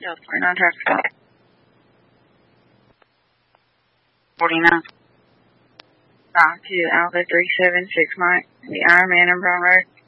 Delta 49 traffic stop. 49. 52 Alpha 376 Mike, the Iron Man on Brown Road.